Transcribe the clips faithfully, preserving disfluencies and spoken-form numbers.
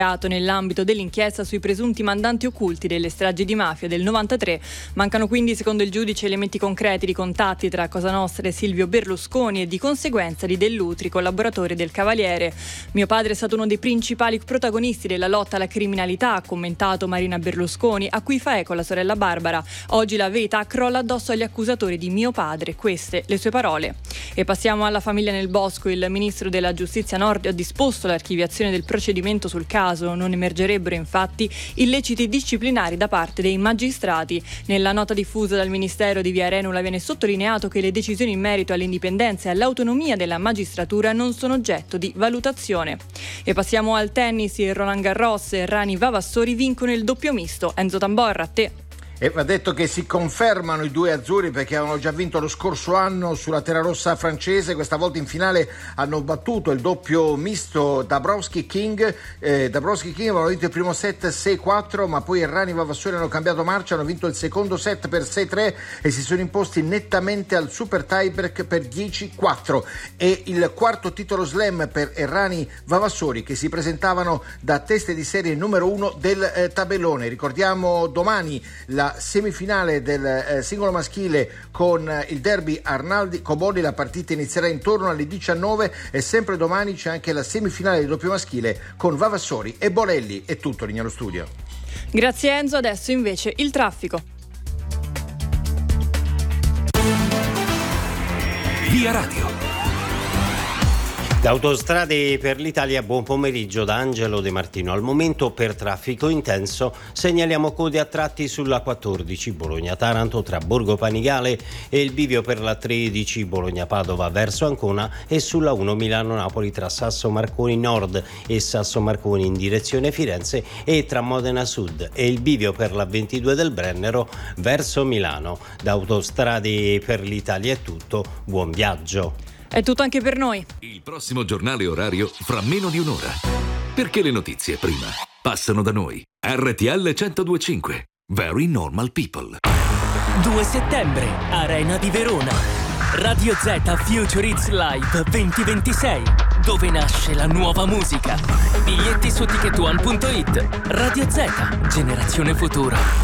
nell'ambito dell'inchiesta sui presunti mandanti occulti delle stragi di mafia del novantatré. Mancano quindi, secondo il giudice, elementi concreti di contatti tra Cosa Nostra e Silvio Berlusconi e di conseguenza di Dell'Utri, collaboratore del Cavaliere. Mio padre è stato uno dei principali protagonisti della lotta alla criminalità, ha commentato Marina Berlusconi, a cui fa eco la sorella Barbara. Oggi la verità crolla addosso agli accusatori di mio padre, queste le sue parole. E passiamo alla famiglia nel bosco. Il ministro della giustizia Nordio ha disposto l'archiviazione del procedimento sul caso. Non emergerebbero infatti illeciti disciplinari da parte dei magistrati. Nella nota diffusa dal Ministero di Via Arenula viene sottolineato che le decisioni in merito all'indipendenza e all'autonomia della magistratura non sono oggetto di valutazione. E passiamo al tennis. Il Roland Garros e Rani Vavassori vincono il doppio misto. Enzo Tamborra, a te. E va detto che si confermano i due azzurri perché avevano già vinto lo scorso anno sulla terra rossa francese. Questa volta in finale hanno battuto il doppio misto Dabrowski-King. Eh, Dabrowski-King avevano vinto il primo set sei quattro, ma poi Errani e Vavassori hanno cambiato marcia, hanno vinto il secondo set per sei tre e si sono imposti nettamente al super tiebreak per dieci quattro. E il quarto titolo slam per Errani Vavassori, che si presentavano da teste di serie numero uno del eh, tabellone. Ricordiamo domani la semifinale del eh, singolo maschile con eh, il derby Arnaldi-Cobolli. La partita inizierà intorno alle diciannove e sempre domani c'è anche la semifinale del doppio maschile con Vavassori e Bolelli. È tutto, Lignano Studio. Grazie Enzo, adesso invece il traffico. Via Radio. Da Autostrade per l'Italia, buon pomeriggio da Angelo De Martino. Al momento per traffico intenso segnaliamo code a tratti sulla quattordici Bologna-Taranto tra Borgo Panigale e il bivio per la tredici Bologna-Padova verso Ancona e sulla uno Milano-Napoli tra Sasso Marconi Nord e Sasso Marconi in direzione Firenze e tra Modena Sud e il bivio per la ventidue del Brennero verso Milano. Da Autostrade per l'Italia è tutto, buon viaggio. È tutto anche per noi. Il prossimo giornale orario fra meno di un'ora. Perché le notizie prima passano da noi. R T L centodue e cinque. Very Normal People. due settembre, Arena di Verona. Radio Z Future Hits Live duemilaventisei. Dove nasce la nuova musica. Biglietti su ticket one punto it. Radio Z, generazione futura.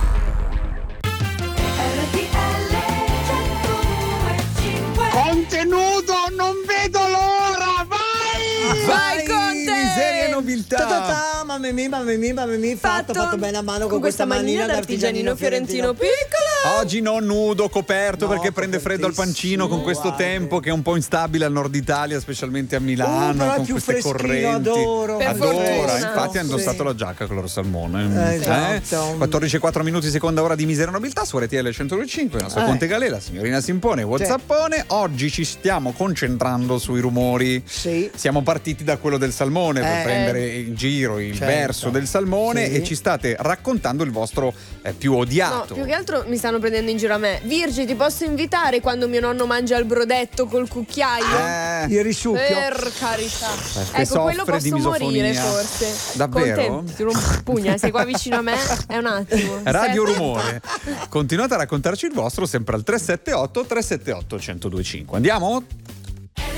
Contenuto, non vedo l'ora, vai! Vai, Conte! Miseria e nobiltà! Ta-ta-ta, mamma mia, mamma mia, mamma mia, fatto, fatto bene a mano con, con questa manina d'artigianino fiorentino piccolo. Oggi non nudo, coperto, no, perché prende freddo al pancino con questo guarda. tempo che è un po' instabile al nord Italia, specialmente a Milano, uh, con più queste correnti. Adoro, adora, infatti ha sì. indossato la giacca color salmone. Eh, esatto. Eh? quattordici e quattro minuti, seconda ora di Miseria e nobiltà su R T L centodue e cinque. Il nostro eh. Conte Galè, la signorina Simpone, Whatsappone. Oggi ci stiamo concentrando sui rumori. Sì. Siamo partiti da quello del salmone eh. per prendere in giro il certo. verso del salmone sì. e ci state raccontando il vostro eh, più odiato. No, più che altro mi stanno prendendo in giro a me. Virgi, ti posso invitare quando mio nonno mangia il brodetto col cucchiaio? Eh. Il risucchio. Per carità. Eh, ecco, quello di posso morire misofonia. forse. Davvero? Con te, ti rompo un pugno, sei qua vicino a me, è un attimo. Radio Rumore. Continuate a raccontarci il vostro sempre al tre sette otto tre sette otto uno zero due cinque. Andiamo?